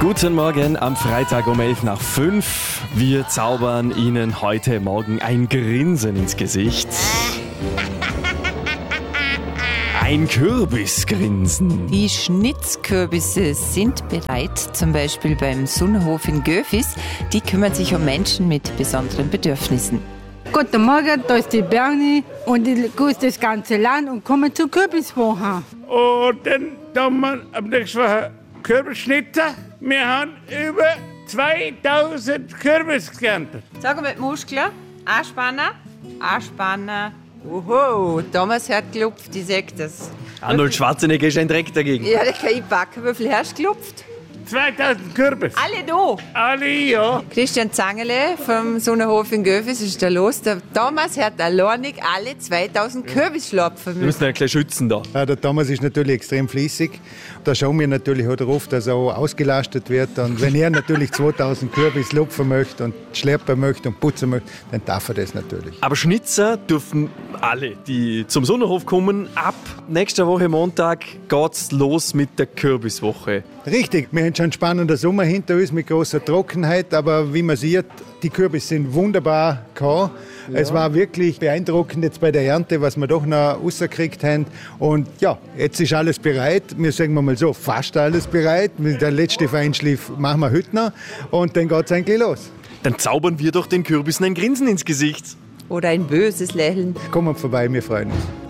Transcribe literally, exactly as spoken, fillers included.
Guten Morgen am Freitag um elf nach fünf. Wir zaubern Ihnen heute Morgen ein Grinsen ins Gesicht. Ein Kürbisgrinsen. Die Schnitzkürbisse sind bereit, zum Beispiel beim Sonnenhof in Göfis. Die kümmern sich um Menschen mit besonderen Bedürfnissen. Guten Morgen, da ist die Bernie und ich grüße das ganze Land und komme zur Kürbiswoche. Und dann tun wir am nächsten Woche Kürbisschnitte. Wir haben über zweitausend Kürbis geerntet. Sag mal, Muskler, anspannen, anspannen. Oho, Thomas hat geklopft, ich sag das. Arnold Schwarzenegger ist ein Dreck dagegen. Ja, da kann ich backen. Wie viel hast du geklopft? zweitausend Kürbis. Alle da. Alle, ja. Christian Zangele vom Sonnenhof in Göfis ist da los. Der Thomas hat alleinig alle zweitausend Kürbis schlapfen Wir müssen. müssen ein bisschen schützen da. Ja, der Thomas ist natürlich extrem fließig. Da schauen wir natürlich auch darauf, dass er auch ausgelastet wird. Und wenn er natürlich zweitausend Kürbis lupfen möchte und schleppen möchte und putzen möchte, dann darf er das natürlich. Aber Schnitzer dürfen alle, die zum Sonnenhof kommen. Ab nächster Woche Montag geht's los mit der Kürbiswoche. Richtig, wir haben schon einen spannenden Sommer hinter uns mit großer Trockenheit, aber wie man sieht, die Kürbis sind wunderbar gehauen. Ja. Es war wirklich beeindruckend jetzt bei der Ernte, was wir doch noch rausgekriegt haben. Und ja, jetzt ist alles bereit. Wir sagen mal so, fast alles bereit. Der letzte Feinschliff machen wir heute noch und dann geht es eigentlich los. Dann zaubern wir doch den Kürbissen ein Grinsen ins Gesicht. Oder ein böses Lächeln. Kommt vorbei, wir freuen uns.